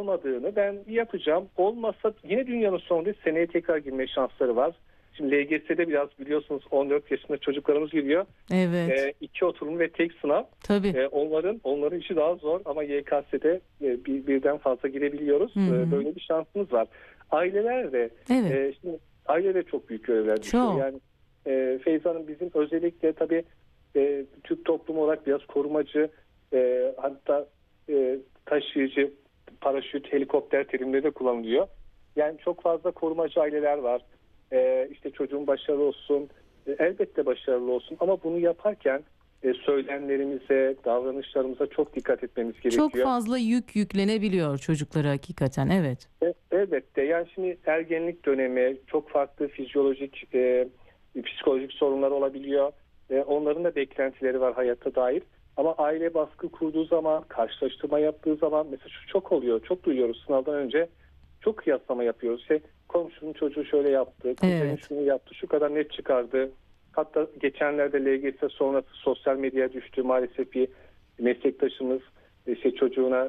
kalmadığını, ben yapacağım, olmazsa yine dünyanın sonunda seneye tekrar girme şansları var. Şimdi LGS'de biraz biliyorsunuz 14 yaşında çocuklarımız giriyor. Evet. 2 oturum ve tek sınav. Tabii. Onların işi daha zor ama YKS'de birden fazla girebiliyoruz. Böyle bir şansımız var. Aileler de Evet. şimdi aile de çok büyük görevler düşüyor. Çok. Yani Feyza Hanım, bizim özellikle tabii Türk toplumu olarak biraz korumacı, hatta taşıyıcı, paraşüt, helikopter terimleri de kullanılıyor. Yani çok fazla korumacı aileler var. İşte çocuğun başarılı olsun, elbette başarılı olsun ama bunu yaparken söylemlerimize, davranışlarımıza çok dikkat etmemiz gerekiyor. Çok fazla yük yüklenebiliyor çocuklara hakikaten, evet. Elbette, yani şimdi ergenlik dönemi, çok farklı fizyolojik, psikolojik sorunlar olabiliyor. Onların da beklentileri var hayata dair. Ama aile baskı kurduğu zaman, karşılaştırma yaptığı zaman, mesela şu çok oluyor, çok duyuyoruz sınavdan önce, çok kıyaslama yapıyoruz. İşte komşunun çocuğu şöyle yaptı, kuzenin şunu yaptı, şu kadar net çıkardı. Hatta geçenlerde LGS sonrası sosyal medyaya düştü maalesef bir meslektaşımız, işte çocuğuna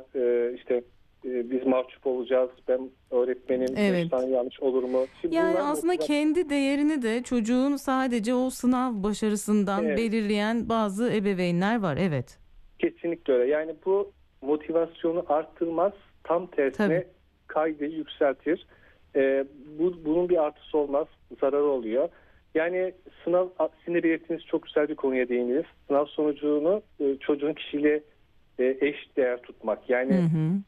biz mahcup olacağız, ben öğretmenim, 5 tane yanlış olur mu? Şimdi yani aslında kendi değerini de çocuğun sadece o sınav başarısından belirleyen bazı ebeveynler var, evet. Kesinlikle öyle. Yani bu motivasyonu arttırmaz, tam tersine kaygıyı yükseltir. Bunun bir artısı olmaz, zararı oluyor. Yani sınav, sizin de belirttiğiniz çok güzel bir konuya değindiniz. Sınav sonucunu çocuğun kişiliğe eş değer tutmak. Yani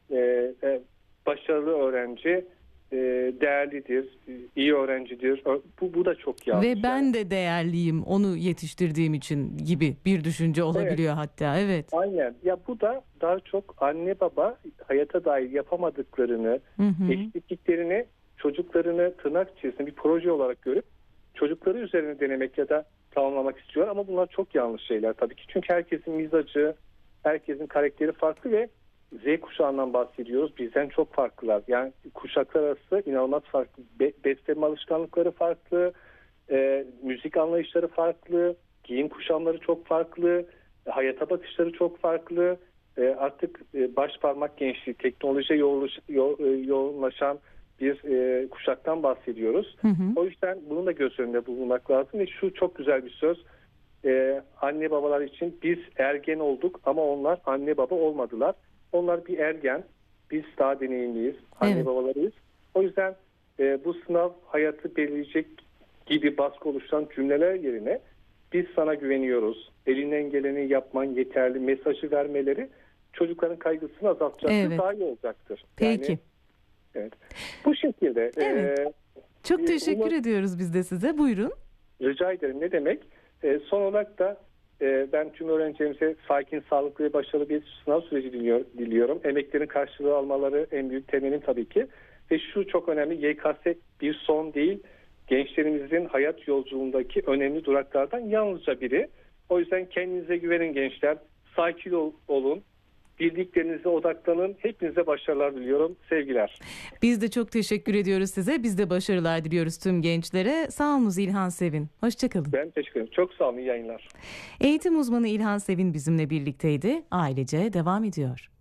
başarılı öğrenci değerlidir, iyi öğrencidir. Bu da çok yanlış. Ve ben de değerliyim onu yetiştirdiğim için gibi bir düşünce olabiliyor hatta. Evet. Aynen. Ya bu da daha çok anne baba hayata dair yapamadıklarını, eksikliklerini, çocuklarını tırnak içerisinde bir proje olarak görüp çocukları üzerine denemek ya da tamamlamak istiyor. Ama bunlar çok yanlış şeyler tabii ki. Çünkü herkesin mizacı, herkesin karakteri farklı ve Z kuşağından bahsediyoruz. Bizden çok farklılar. Yani kuşaklar arası inanılmaz farklı. Beslenme alışkanlıkları farklı, müzik anlayışları farklı, giyim kuşamları çok farklı, hayata bakışları çok farklı. Artık baş parmak gençliği, teknolojiye yoğunlaşan bir kuşaktan bahsediyoruz. O yüzden bunu da göz önünde bulunmak lazım ve şu çok güzel bir söz. Anne babalar için biz ergen olduk ama onlar anne baba olmadılar. Onlar bir ergen, biz daha deneyimliyiz, anne babalarıyız. O yüzden bu sınav hayatı belirleyecek gibi baskı oluşturan cümleler yerine biz sana güveniyoruz, elinden geleni yapman yeterli mesajı vermeleri çocukların kaygısını azaltacaktır, daha iyi olacaktır. Peki. Yani, evet. Bu şekilde. Çok teşekkür ediyoruz biz de size. Buyurun. Rica ederim. Ne demek? Son olarak da ben tüm öğrencilerimize sakin, sağlıklı ve başarılı bir sınav süreci diliyorum. Emeklerin karşılığı almaları en büyük temelim tabii ki. Ve şu çok önemli, YKS bir son değil, gençlerimizin hayat yolculuğundaki önemli duraklardan yalnızca biri. O yüzden kendinize güvenin gençler, sakin olun, bildiklerinize odaklanın. Hepinize başarılar diliyorum. Sevgiler. Biz de çok teşekkür ediyoruz size. Biz de başarılar diliyoruz tüm gençlere. Sağ olun İlhan Sevin. Hoşçakalın. Ben teşekkür ederim. Çok sağ olun. İyi yayınlar. Eğitim uzmanı İlhan Sevin bizimle birlikteydi. Ailece devam ediyor.